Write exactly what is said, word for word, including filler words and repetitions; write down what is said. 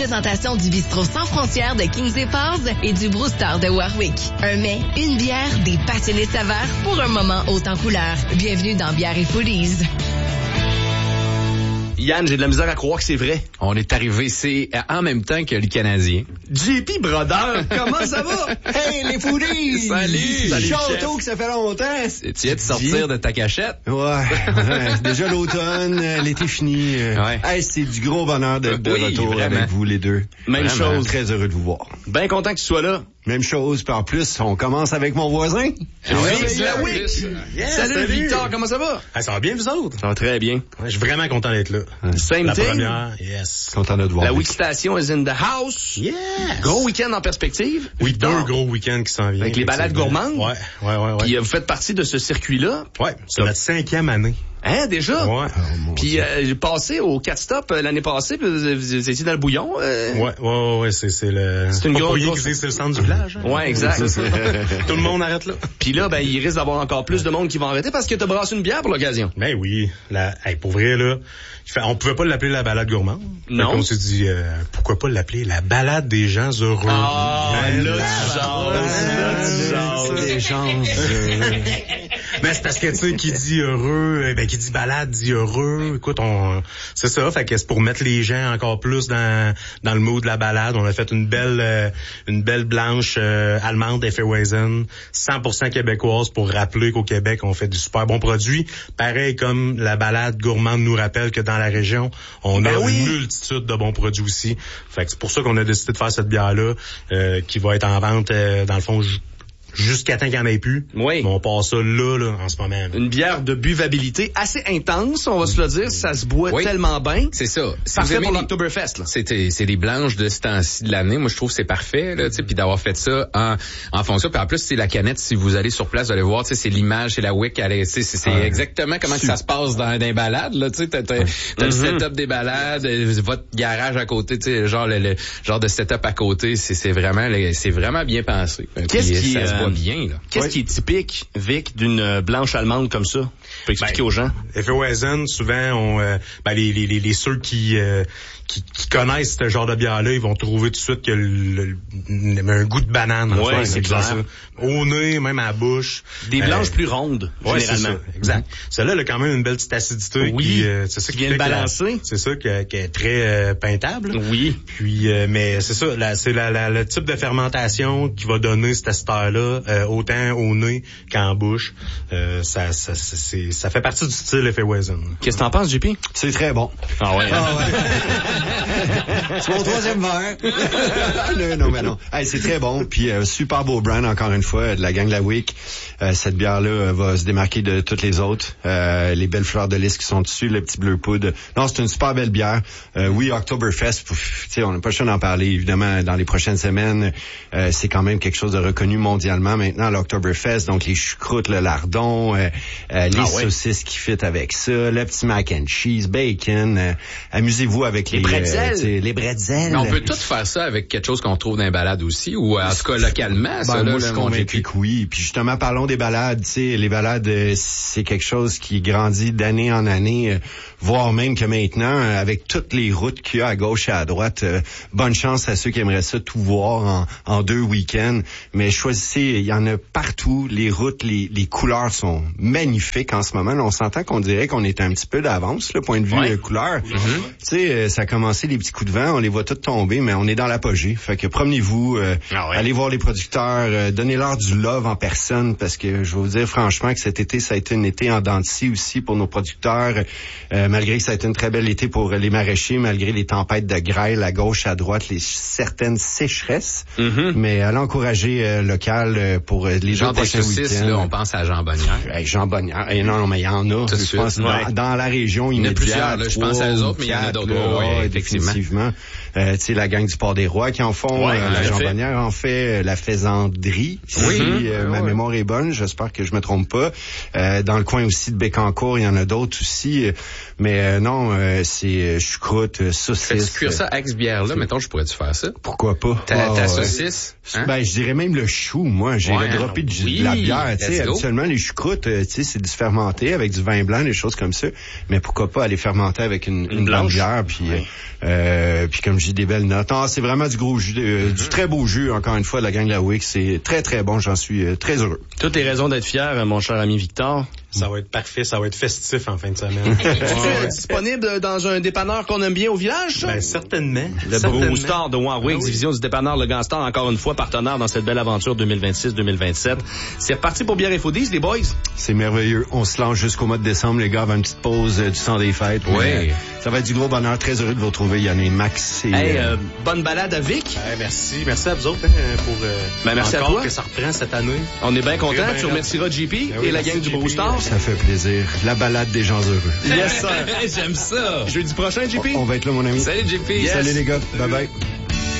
présentation du bistrot sans frontières de Kings et Falls et du Brewster de Warwick. Un mets, une bière, des passionnés de saveurs pour un moment haut en couleur. Bienvenue dans Bière et Foodies. Yann, j'ai de la misère à croire que c'est vrai. On est arrivé, c'est en même temps que le Canadien. J P Brodeur, comment ça va? Hey, les foodies! Salut! Salut, Château que ça fait longtemps! Tu viens de sortir de ta cachette? Ouais, ouais. Déjà l'automne, l'été fini. Ouais. Hey, c'est du gros bonheur d'être de Oui, retour vraiment. avec vous les deux. Même Vraiment, chose. Très heureux de vous voir. Bien content que tu sois là. Même chose, puis en plus, on commence avec mon voisin. Ah ouais, Vic c'est Lawick. Yes, Salut, salut. Victor, comment ça va? Ah, ça va bien, vous autres? Ça va très bien. Ouais, je suis vraiment content d'être là. Same La thing. première, yes. Content de te voir. La Wick Station is in the house. Yes! Gros week-end en perspective. Oui, Victor. deux gros week-ends qui s'en viennent. Avec les balades gourmandes. Ouais, ouais, ouais, ouais. Puis euh, vous faites partie de ce circuit-là. ouais, c'est notre cinquième année. Hein, déjà? Ouais. Puis euh, j'ai passé au quatre stop euh, l'année passée, puis vous, vous étiez dans le bouillon. euh. Ouais, ouais, ouais, c'est, c'est le... C'est une pas grosse- pour rien grosse- que c'est le centre du village. Hein? Ouais, exact. Tout le monde arrête là. Puis là, ben, il risque d'avoir encore plus de monde qui vont arrêter parce que t'as brassé une bière pour l'occasion. Ben oui, la, hey, pour vrai, là, il fait- on pouvait pas l'appeler la balade gourmande. Non. Fait qu'on s'est dit, euh, pourquoi pas l'appeler la balade des gens heureux. Ah, Ben, là, la- tu jases, là, tu jases. Des gens. Ben, c'est parce que, tu sais, qui dit heureux, eh ben, qui dit balade dit heureux. Écoute, on, c'est ça. Fait que c'est pour mettre les gens encore plus dans, dans le mood de la balade. On a fait une belle, euh, une belle blanche, euh, allemande Hefeweizen, cent pour cent québécoise pour rappeler qu'au Québec, on fait du super bon produit. Pareil comme la balade gourmande nous rappelle que dans la région, on Ben a oui. une multitude de bons produits aussi. Fait que c'est pour ça qu'on a décidé de faire cette bière-là, euh, qui va être en vente, euh, dans le fond, ju- jusqu'à temps qu'il n'y en ait plus. Oui. Mais on passe ça là, là, en ce moment. là. Une bière de buvabilité assez intense, on va se le dire. Ça se boit Oui. tellement bien. C'est ça. Si Parfait vous aimez pour les- l'Octoberfest, là. C'est, c'est les blanches de ce temps-ci de l'année. Moi, je trouve que c'est parfait, là, tu sais, puis d'avoir fait ça en, en fonction. Puis en plus, c'est la canette, si vous allez sur place, vous allez voir, tu sais, c'est l'image, c'est la wick, elle est, tu sais, c'est, c'est Ouais. exactement comment que ça se passe dans, dans les balades, là, tu sais, t'as, t'as, t'as le setup des balades, euh, votre garage à côté, tu sais, genre le, le genre de setup à côté, c'est, c'est vraiment, le- c'est vraiment bien pensé. Qu'est-ce Puis, qui, ça se euh, voit bien, là. Qu'est-ce Oui. qui est typique, Vic, d'une euh, blanche allemande comme ça? Tu peux expliquer Ben, aux gens. Hefeweizen, souvent, on, euh, ben, les, les, les, les ceux qui, euh, qui, qui connaissent ce genre de bière-là, ils vont trouver tout de suite que le, le- un goût de banane. Ouais, Enfin, c'est disons clair. ça. Au nez, même à la bouche. Des Euh, blanches plus rondes, Ouais, c'est généralement. ça, exact. Celle-là, elle a quand même une belle petite acidité. Oui. Qui, euh, c'est ça Qui qui vient fait le que la- balancer. C'est ça qui, qui est très euh, peintable. Oui. Puis, euh, mais c'est ça, la, c'est la, la, le type de fermentation qui va donner cette acidité-là, euh, autant au nez qu'en bouche. Euh, ça, ça, ça, c'est, ça fait partie du style Hefeweizen. Qu'est-ce que t'en penses, J P? C'est très bon. Ah ouais. Ah ouais. C'est mon troisième verre. non, non, mais non. Hey, c'est très bon. Puis euh, super beau brand, encore une fois, de la gang La Wick. Euh, cette bière-là euh, va se démarquer de toutes les autres. Euh, les belles fleurs de lys qui sont dessus, le petit bleu poudre. Non, c'est une super belle bière. Euh, oui, Oktoberfest, tu sais, on n'a pas le choix d'en parler, évidemment, dans les prochaines semaines. Euh, c'est quand même quelque chose de reconnu mondialement maintenant, l'Oktoberfest. Donc, les choucroutes, le lardon, euh, euh, les Ah ouais. saucisses qui fit avec ça, le petit mac and cheese, bacon. Euh, amusez-vous avec les... Les bretzels. euh, tu sais, les bretzels. Mais on peut tout faire ça avec quelque chose qu'on trouve dans les balades aussi, ou en tout cas localement, Ben, ça, moi, là, je suis là, mon convaincu J P. que oui. Puis justement, parlons des balades. Tu sais, les balades, euh, c'est quelque chose qui grandit d'année en année, euh, voire même que maintenant, euh, avec toutes les routes qu'il y a à gauche et à droite, euh, bonne chance à ceux qui aimeraient ça tout voir en, en deux week-ends. Mais choisissez, il y en a partout. Les routes, les, les couleurs sont magnifiques en ce moment. Là, on s'entend qu'on dirait qu'on est un petit peu d'avance, le point de vue Ouais. euh, couleur. Tu sais, euh, ça a commencé les petits coups de vent, on les voit tous tomber, mais on est dans l'apogée. Fait que promenez-vous, euh, Ah ouais. allez voir les producteurs, euh, donnez-leur du love en personne, parce que je vais vous dire franchement que cet été, ça a été un été en dents de scie aussi pour nos producteurs, euh, malgré que ça a été une très belle été pour les maraîchers, malgré les tempêtes de grêle à gauche, à droite, les certaines sécheresses. Mhm. Mais allez encourager euh, local euh, pour euh, les Genre gens des prochains saucisses, week-ends. là, on pense à Jean Bonnière. Hey, Jean Bonnière. Hey, non, non, mais il y en a. Tout de Je suite, pense ouais. dans, dans la région Il y en a immédiate. plusieurs, là, je pense trois à eux ou autres, mais il y en a quatre, d'autres, là, ouais, ouais, effectivement. définitivement. Euh, tu sais, la gang du Port-des-Rois qui en font, Ouais, euh, tout la à Jean fait. Bonnière en fait, euh, la Faisanderie. Oui. Si Mhm. euh, Ouais, ma ouais. mémoire est bonne, j'espère que je me trompe pas. Euh, dans le coin aussi de Bécancour, il y en a d'autres aussi. euh, Mais euh, non, euh, c'est euh, choucroute, euh, saucisse. Fais-tu cuire ça avec ce bière-là? Mettons, je pourrais-tu faire ça? Pourquoi pas? Ta, Ah, ta ouais. saucisse? Hein? Ben, je dirais même le chou, moi. moi. J'ai Ouais, redroppé du- oui, de la bière. Tu sais, let's go. habituellement, les choucroutes, euh, tu sais, c'est du fermenté avec du vin blanc, des choses comme ça. Mais pourquoi pas aller fermenter avec une, une, bonne blanche. bière, puis Oui. euh, puis comme je dis, des belles notes. Non, c'est vraiment du gros jus, euh, Mm-hmm. du très beau jus, encore une fois, de la gang de la Wick. C'est très, très bon. J'en suis euh, très heureux. Toutes les raisons d'être fier, euh, mon cher ami Victor. Ça va être parfait, ça va être festif en fin de semaine. C'est disponible dans un dépanneur qu'on aime bien au village, ça? Ben, certainement. Le certainement. Brew Star de Warwick, Ah oui. division du dépanneur Le Ganstar, encore une fois partenaire dans cette belle aventure deux mille vingt-six deux mille vingt-sept. C'est reparti pour Bière et Foodies, les boys. C'est merveilleux. On se lance jusqu'au mois de décembre, les gars, avant une petite pause euh, du temps des fêtes. Oui. Mais, euh, ça va être du gros bonheur. Très heureux de vous retrouver, Yann et Max. Et, Hey, euh, euh, bonne balade à Vic. Ouais, merci. Merci à vous autres hein, pour euh, Ben, merci à encore toi. que ça reprend cette année. On est bien contents. ben, Tu remercieras J P Ben oui, et la merci, gang du J P. Brew Star. ça fait plaisir. La balade des gens heureux. Yes, sir. J'aime ça. Jeudi prochain, J P. On va être là, mon ami. Salut, J P. Yes. Salut les gars. Bye bye.